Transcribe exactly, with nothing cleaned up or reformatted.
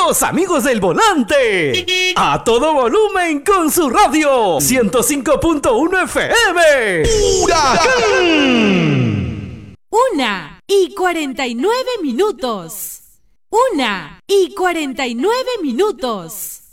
Los amigos del volante. A todo volumen con su radio. ciento cinco punto uno F M. ¡Huracán! Una y cuarenta y nueve minutos. Una y cuarenta y nueve minutos.